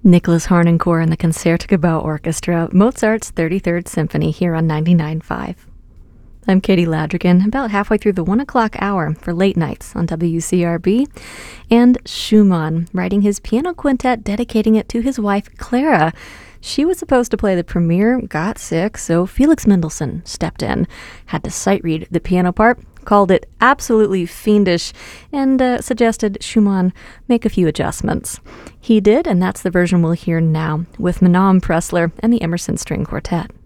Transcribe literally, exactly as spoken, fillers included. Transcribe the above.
Nicholas Harnoncourt and the Concertgebouw Orchestra, Mozart's thirty-third Symphony here on ninety-nine point five. I'm Katie Ladrigan, about halfway through the one o'clock hour for late nights on W C R B. And Schumann, writing his piano quintet, dedicating it to his wife, Clara. She was supposed to play the premiere, got sick, so Felix Mendelssohn stepped in, had to sight read the piano part, called it absolutely fiendish, and uh, suggested Schumann make a few adjustments. He did, and that's the version we'll hear now, with Menahem Pressler and the Emerson String Quartet.